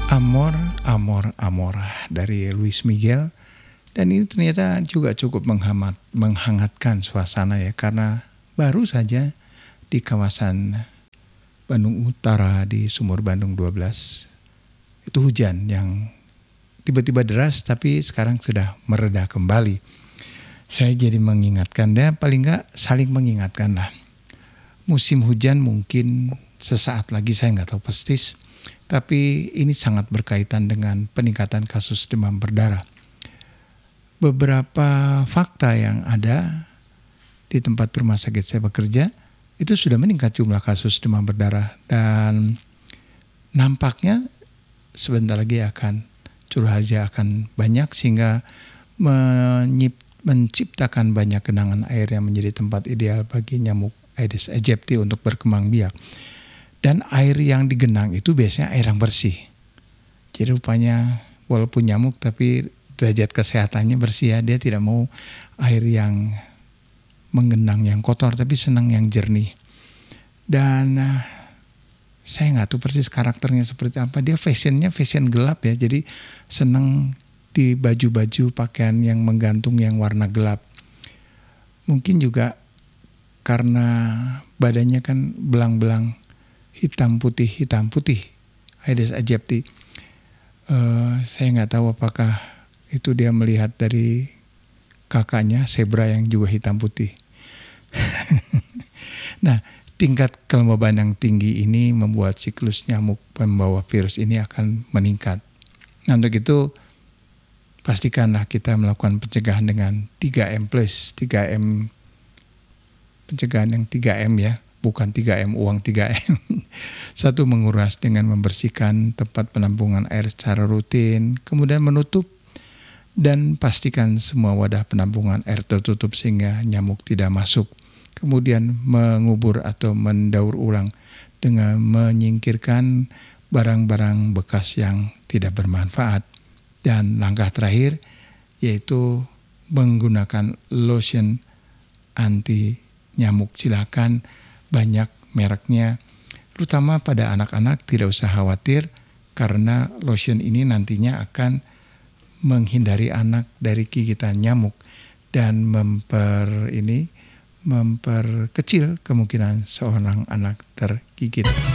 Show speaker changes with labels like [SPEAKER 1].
[SPEAKER 1] Amor, Amor, Amor dari Luis Miguel. Dan ini ternyata juga cukup menghangatkan suasana ya, karena baru saja di kawasan Bandung Utara di Sumur Bandung 12 itu hujan yang tiba-tiba deras tapi sekarang sudah mereda kembali. Saya jadi mengingatkan, dan paling nggak saling mengingatkan lah. Musim hujan mungkin sesaat lagi, saya nggak tahu persis, tapi ini sangat berkaitan dengan peningkatan kasus demam berdarah. Beberapa fakta yang ada di tempat rumah sakit saya bekerja, itu sudah meningkat jumlah kasus demam berdarah, dan nampaknya sebentar lagi curah hujan akan banyak sehingga menciptakan banyak genangan air yang menjadi tempat ideal bagi nyamuk Aedes aegypti untuk berkembang biak. Dan air yang digenang itu biasanya air yang bersih. Jadi rupanya walaupun nyamuk tapi derajat kesehatannya bersih ya. Dia tidak mau air yang menggenang yang kotor, tapi senang yang jernih. Dan saya nggak tahu persis karakternya seperti apa. Dia fashionnya fashion gelap ya. Jadi senang di baju-baju pakaian yang menggantung yang warna gelap. Mungkin juga karena badannya kan belang-belang hitam putih Aedes aegypti. Saya nggak tahu apakah itu dia melihat dari kakaknya zebra yang juga hitam putih. Nah, tingkat kelembaban yang tinggi ini membuat siklus nyamuk pembawa virus ini akan meningkat. Nah, untuk itu pastikanlah kita melakukan pencegahan dengan 3M+, 3M pencegahan yang 3M ya, bukan 3M uang 3M. Satu, menguras dengan membersihkan tempat penampungan air secara rutin, kemudian menutup dan pastikan semua wadah penampungan air tertutup sehingga nyamuk tidak masuk. Kemudian mengubur atau mendaur ulang dengan menyingkirkan barang-barang bekas yang tidak bermanfaat. Dan langkah terakhir yaitu menggunakan lotion anti nyamuk. Silakan, banyak mereknya, terutama pada anak-anak tidak usah khawatir karena lotion ini nantinya akan menghindari anak dari gigitan nyamuk dan memperkecil kemungkinan seorang anak tergigit.